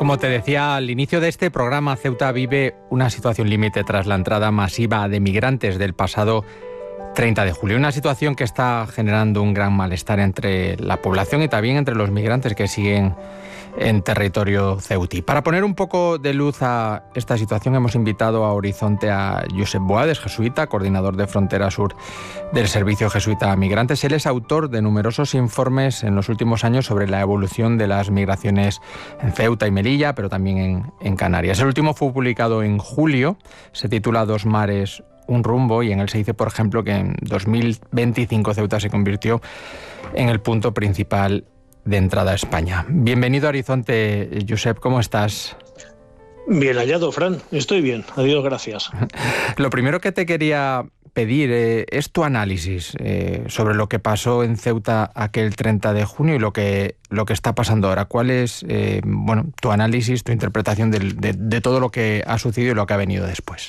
Como te decía al inicio de este programa, Ceuta vive una situación límite tras la entrada masiva de migrantes del pasado 30 de julio. Una situación que está generando un gran malestar entre la población y también entre los migrantes que siguen en territorio ceutí. Para poner un poco de luz a esta situación, hemos invitado a Horizonte a Josep Boades, jesuita, coordinador de Frontera Sur del Servicio Jesuita a Migrantes. Él es autor de numerosos informes en los últimos años sobre la evolución de las migraciones en Ceuta y Melilla, pero también en Canarias. El último fue publicado en julio, se titula Dos mares, un rumbo, y en él se dice, por ejemplo, que en 2025 Ceuta se convirtió en el punto principal de entrada a España. Bienvenido a Horizonte, Josep, ¿cómo estás? Bien hallado, Fran. Estoy bien. Adiós, gracias. Lo primero que te quería pedir es tu análisis sobre lo que pasó en Ceuta aquel 30 de junio y lo que está pasando ahora. ¿Cuál es tu análisis, tu interpretación de todo lo que ha sucedido y lo que ha venido después?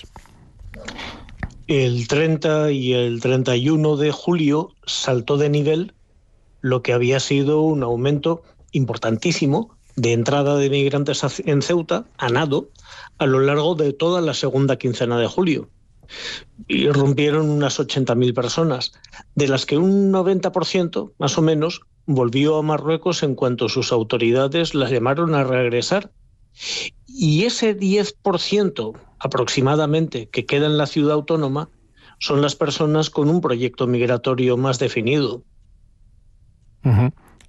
El 30 y el 31 de julio saltó de nivel lo que había sido un aumento importantísimo de entrada de migrantes en Ceuta, a nado, a lo largo de toda la segunda quincena de julio. Y rompieron unas 80.000 personas, de las que un 90%, más o menos, volvió a Marruecos en cuanto sus autoridades las llamaron a regresar. Y ese 10% aproximadamente que queda en la ciudad autónoma son las personas con un proyecto migratorio más definido. Uh-huh.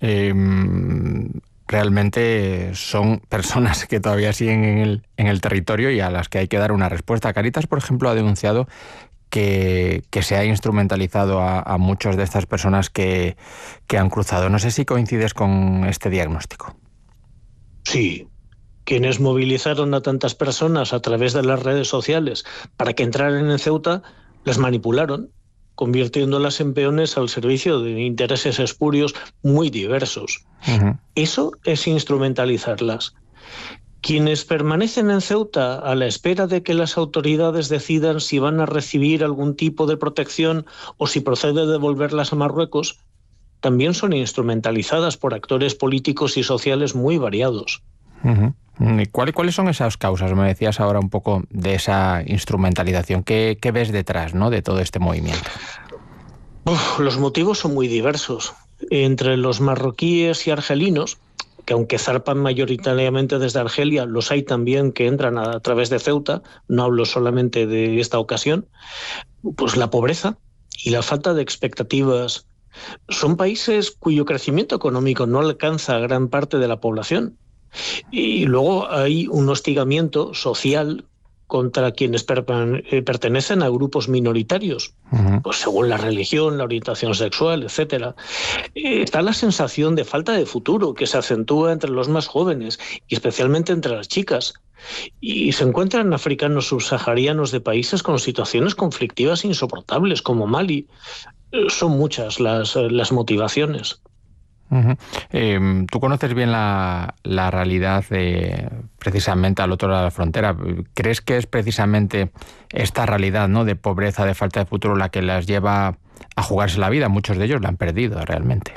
Realmente son personas que todavía siguen en el territorio y a las que hay que dar una respuesta. Cáritas, por ejemplo, ha denunciado que se ha instrumentalizado a muchas de estas personas que han cruzado. No sé si coincides con este diagnóstico. Sí. Quienes movilizaron a tantas personas a través de las redes sociales para que entraran en Ceuta, las manipularon, convirtiéndolas en peones al servicio de intereses espurios muy diversos. Uh-huh. Eso es instrumentalizarlas. Quienes permanecen en Ceuta a la espera de que las autoridades decidan si van a recibir algún tipo de protección o si procede devolverlas a Marruecos, también son instrumentalizadas por actores políticos y sociales muy variados. Uh-huh. ¿Cuáles son esas causas? Me decías ahora un poco de esa instrumentalización. ¿Qué ves detrás, ¿no?, de todo este movimiento? Los motivos son muy diversos. Entre los marroquíes y argelinos, que aunque zarpan mayoritariamente desde Argelia, los hay también que entran a través de Ceuta, no hablo solamente de esta ocasión, pues la pobreza y la falta de expectativas. Son países cuyo crecimiento económico no alcanza a gran parte de la población. Y luego hay un hostigamiento social contra quienes pertenecen a grupos minoritarios, uh-huh, pues según la religión, la orientación sexual, etcétera. Está la sensación de falta de futuro que se acentúa entre los más jóvenes y especialmente entre las chicas. Y se encuentran africanos subsaharianos de países con situaciones conflictivas insoportables, como Mali. Son muchas las motivaciones. Uh-huh. Tú conoces bien la realidad precisamente al otro lado de la frontera. ¿Crees que es precisamente esta realidad, ¿no?, de pobreza, de falta de futuro, la que las lleva a jugarse la vida? Muchos de ellos la han perdido realmente.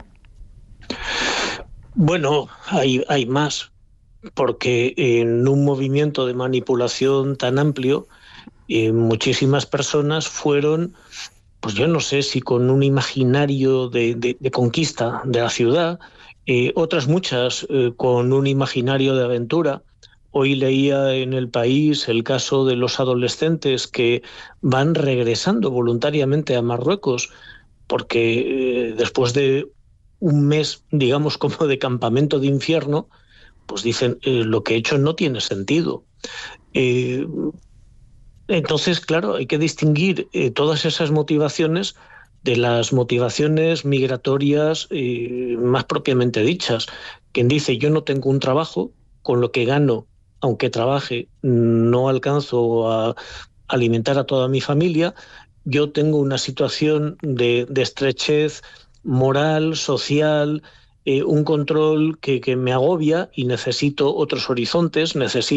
Bueno, hay más, porque en un movimiento de manipulación tan amplio, muchísimas personas fueron, pues yo no sé si con un imaginario de conquista de la ciudad, otras muchas con un imaginario de aventura. Hoy leía en El País el caso de los adolescentes que van regresando voluntariamente a Marruecos porque después de un mes, digamos, como de campamento de infierno, pues dicen, lo que he hecho no tiene sentido. Entonces, claro, hay que distinguir todas esas motivaciones de las motivaciones migratorias más propiamente dichas. Quien dice, yo no tengo un trabajo, con lo que gano, aunque trabaje, no alcanzo a alimentar a toda mi familia, yo tengo una situación de estrechez moral, social, un control que me agobia y necesito otros horizontes, necesito